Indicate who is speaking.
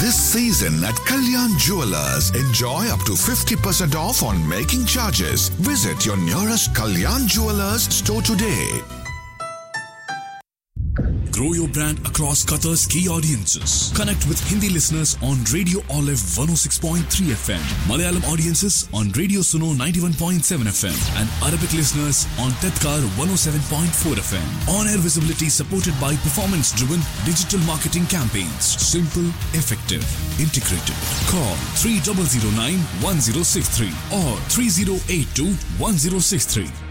Speaker 1: This season at Kalyan Jewelers, enjoy up to 50% off on making charges. Visit your nearest Kalyan Jewelers store today.
Speaker 2: Grow your brand across Qatar's key audiences. Connect with Hindi listeners on Radio Olive 106.3 FM, Malayalam audiences on Radio Suno 91.7 FM, and Arabic listeners on Tedkar 107.4 FM. On-air visibility supported by performance-driven digital marketing campaigns. Simple, effective, integrated. Call 3009-1063 or 3082-1063.